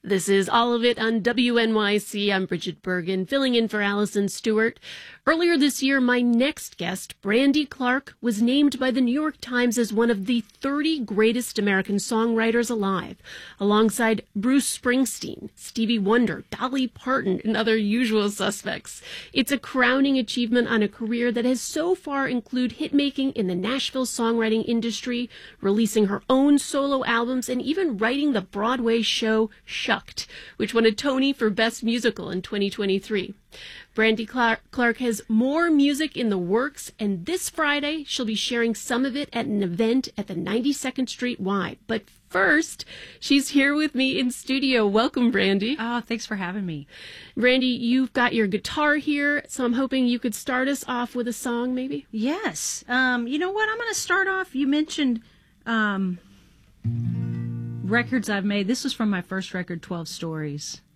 This is All of It on WNYC. I'm Bridget Bergen, filling in for Allison Stewart. Earlier this year, my next guest, Brandi Clark, was named by the New York Times as one of the 30 greatest American songwriters alive, alongside Bruce Springsteen, Stevie Wonder, Dolly Parton, and other usual suspects. It's a crowning achievement on a career that has so far included hit-making in the Nashville songwriting industry, releasing her own solo albums, and even writing the Broadway show Shucked, which won a Tony for Best Musical in 2023. Brandi Clark has more music in the works, and this Friday she'll be sharing some of it at an event at the 92nd Street Y. But first, she's here with me in studio. Welcome, Brandi. Oh, thanks for having me. Brandi, you've got your guitar here, so I'm hoping you could start us off with a song, maybe? Yes. You know what? I'm going to start off. You mentioned records I've made. This was from my first record, 12 Stories.